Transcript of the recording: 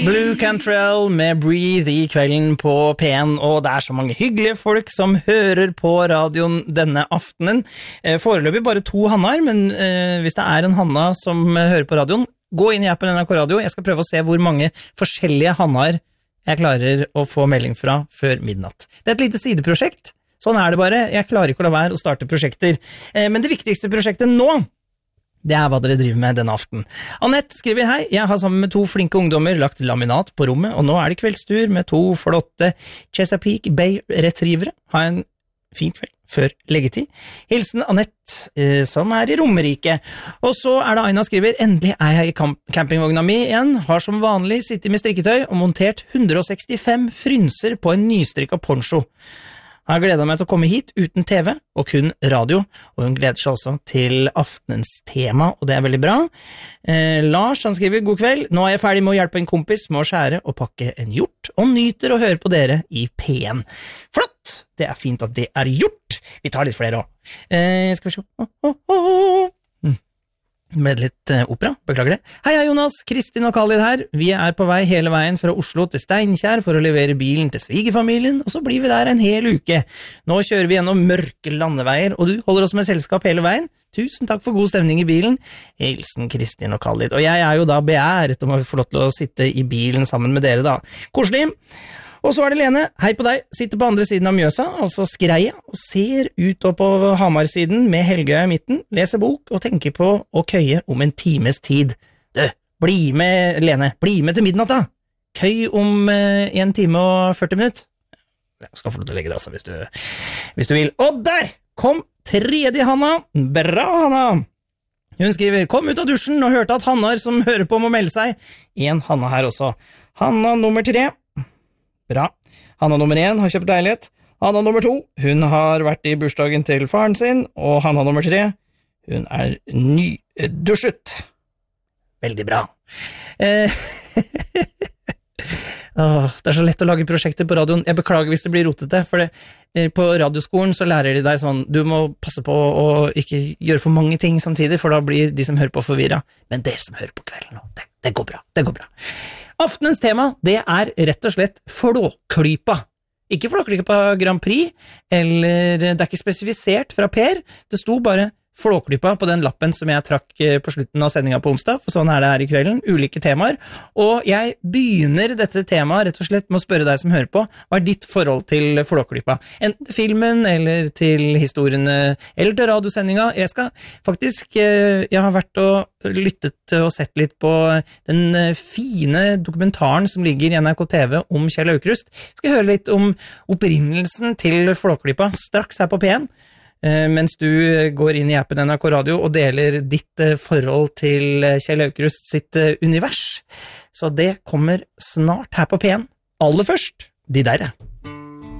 Blue Cantrell med Breathe i kvelden på P1, og det så mange hyggelige folk som hører på radioen denne aftenen. Foreløpig bare 2 Hannar, men hvis det en Hanna som hører på radioen, gå inn i appen NRK Radio. Jeg skal prøve å se hvor mange forskjellige Hannar jeg klarer å få melding fra før midnatt. Det et lite sideprosjekt, sånn det bare. Jeg klarer ikke å la være å starte prosjekter. Men det viktigste prosjektet nå, det hva dere driver med denne aften. Annette skriver, hei, jeg har sammen med 2 flinke ungdommer lagt laminat på rommet, og nå det kveldstur med 2 flotte Chesapeake Bay Retrievere. Ha en fin kveld før leggetid. Hilsen Annette, som i Romerike. Og så det Aina skriver, endelig jeg i campingvogna mi igjen, har som vanlig sittet med strikketøy og montert 165 frynser på en nystrikket poncho. Jeg har gledet meg til å komme hit uten TV og kun radio, og hun gleder seg også til aftenens tema, og det veldig bra. Lars, han skriver, god kveld, nå jeg ferdig med å hjelpe en kompis med å skjære og pakke en hjort, og nyter å høre på dere i P1. Flott! Det fint at det gjort. Vi tar litt flere også. Skal vi se. Med litt opera, beklager det. Hei Jonas, Kristin og Khalid her. Vi på vei hele veien fra Oslo til Steinkjer for å levere bilen til svigerfamilien, og så blir vi der en hel uke. Nå kjører vi gjennom mørke landeveier, og du holder oss med selskap hele veien. Tusen takk for god stemning i bilen. Hilsen Kristin og Khalid. Og jeg jo da beæret om å få lov til å sitte i bilen sammen med dere da. Koselig! Og så det Lene, hei på deg, sitter på andre siden av Mjøsa, altså Skreia, og ser ut på Hamar-siden med Helgøya i midten, leser bok og tenker på å køye om en times tid. Du, bli med, Lene, bli med til midnatt da. Køy om 1 time og 40 minutter. Jeg skal få lov til å legge det altså, hvis du vil. Og der kom 3. Hanna. Bra, Hanna! Hun skriver, kom ut av dusjen og hørte at Hannar som hører på må melde seg. 1 Hanna her også. Hanna nummer 3. Bra. Hanna nummer 1 har kjøpt leilighet. Hanna nummer 2, hun har vært i bursdagen til faren sin, og Hanna nummer 3, hun nydusjet. Veldig bra. Det så lett å lage prosjekter på radioen. Jeg beklager hvis det blir rotete, for på radioskolen så lærer de deg sånn, du må passe på å ikke gjøre for mange ting samtidig, for da blir de som hører på forvirret. Men dere som hører på kvelden nå, det går bra, det går bra. Aftenens tema, det rett og slett Flåklypa. Ikke Flåklypa Grand Prix, eller det ikke spesifisert fra Per, det sto bare Flåklypa på den lappen som jeg trakk på slutten av sendingen på onsdag, for sånn det her i kvelden, ulike temaer, og jeg begynner dette temaet rett og slett med å spørre deg som hører på, hva ditt forhold til Flåklypa? Enten til filmen, eller til historiene, eller til radiosendingen. Jeg skal faktisk, jeg har vært og lyttet og sett litt på den fine dokumentaren som ligger i NRK TV om Kjell Aukrust. Jeg skal høre litt om opprinnelsen til Flåklypa straks her på P1, mens du går inn i appen NRK Radio og deler ditt forhold til Kjell Aukrust sitt univers. Så det kommer snart her på P1. Aller først, de der.